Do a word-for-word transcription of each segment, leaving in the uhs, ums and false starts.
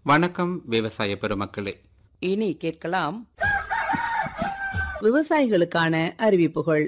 வணக்கம் விவசாய பெருமக்களே. இனி கேட்கலாம் விவசாயிகளுக்கான அறிவிப்புகள்.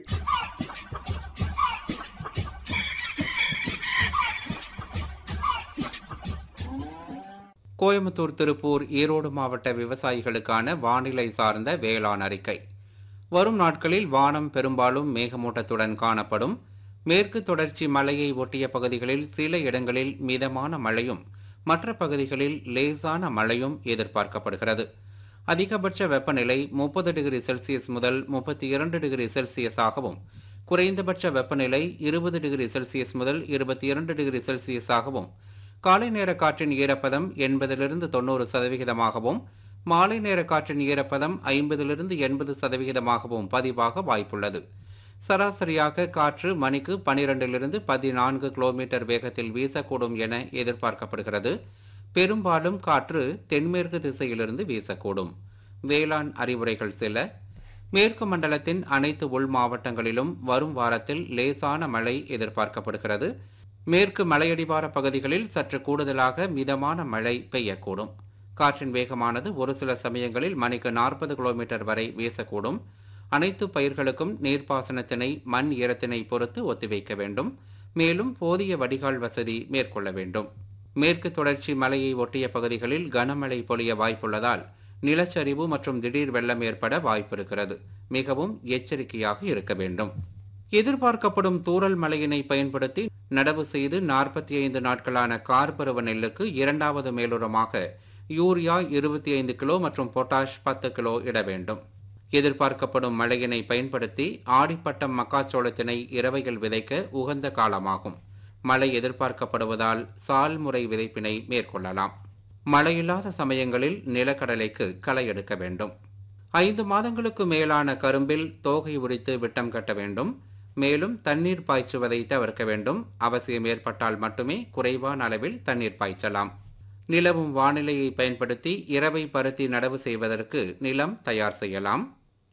கோயம்புத்தூர், திருப்பூர், ஈரோடு மாவட்ட விவசாயிகளுக்கான வானிலை சார்ந்த வேளாண் அறிக்கை. வரும் நாட்களில் வானம் பெரும்பாலும் மேகமூட்டத்துடன் காணப்படும். மேற்கு தொடர்ச்சி மலையை ஒட்டிய பகுதிகளில் சில இடங்களில் மிதமான மழையும் மற்ற பகுதிகளில் லேசான மழையும் எதிர்பார்க்கப்படுகிறது. அதிகபட்ச வெப்பநிலை முப்பது டிகிரி செல்சியஸ் முதல் முப்பத்தி இரண்டு டிகிரி செல்சியஸாகவும், குறைந்தபட்ச வெப்பநிலை இருபது டிகிரி செல்சியஸ் முதல் இருபத்தி இரண்டு டிகிரி செல்சியஸாகவும், காலை நேர காற்றின் ஈரப்பதம் எண்பதிலிருந்து தொண்ணூறு சதவிகிதமாகவும், மாலை நேர காற்றின் ஈரப்பதம் ஐம்பதிலிருந்து எண்பது சதவிகிதமாகவும் பதிவாக வாய்ப்புள்ளது. சராசரியாக காற்று மணிக்கு பனிரெண்டிலிருந்து பதினான்கு கிலோமீட்டர் வேகத்தில் வீசக்கூடும் என எதிர்பார்க்கப்படுகிறது. பெரும்பாலும் காற்று தென்மேற்கு திசையிலிருந்து வீசக்கூடும். வேளாண் அறிவுரைகள் சில. மேற்கு மண்டலத்தின் அனைத்து உள் மாவட்டங்களிலும் வரும் வாரத்தில் லேசான மழை எதிர்பார்க்கப்படுகிறது. மேற்கு மலையடிவார பகுதிகளில் சற்று கூடுதலாக மிதமான மழை பெய்யக்கூடும். காற்றின் வேகமானது ஒரு சில சமயங்களில் மணிக்கு நாற்பது கிலோமீட்டர் வரை வீசக்கூடும். அனைத்து பயிர்களுக்கும் நீர்ப்பாசனத்தினை மண் ஈரத்தினை பொறுத்து ஒத்திவைக்க வேண்டும். மேலும் போதிய வடிகால் வசதி மேற்கொள்ள வேண்டும். மேற்கு தொடர்ச்சி மலையை ஒட்டிய பகுதிகளில் கனமழை பொழிய வாய்ப்புள்ளதால் நிலச்சரிவு மற்றும் திடீர் வெள்ளம் ஏற்பட வாய்ப்பிருக்கிறது. மிகவும் எச்சரிக்கையாக இருக்க வேண்டும். எதிர்பார்க்கப்படும் தூறல் மழையினை பயன்படுத்தி நடவு செய்து நாற்பத்தி ஐந்து நாட்களான கார்பருவ நெல்லுக்கு இரண்டாவது மேலுரமாக யூரியா இருபத்தி ஐந்து கிலோ மற்றும் பொட்டாஷ் பத்து கிலோ இட வேண்டும். எதிர்பார்க்கப்படும் மழையினை பயன்படுத்தி ஆடிப்பட்டம் மக்காச்சோளத்தினை இரவையில் விதைக்க உகந்த காலமாகும். மழை எதிர்பார்க்கப்படுவதால் சால் முறை விதைப்பினை மேற்கொள்ளலாம். மழையில்லாத சமயங்களில் நிலக்கடலைக்கு களை எடுக்க வேண்டும். ஐந்து மாதங்களுக்கு மேலான கரும்பில் தோகை உரித்து விட்டம் கட்ட வேண்டும். மேலும் தண்ணீர் பாய்ச்சுவதை தவிர்க்க வேண்டும். அவசியம் ஏற்பட்டால் மட்டுமே குறைவான அளவில் தண்ணீர் பாய்ச்சலாம். நிலவும் வானிலையை பயன்படுத்தி இரவை பருத்தி நடவு செய்வதற்கு நிலம் தயார் செய்யலாம்.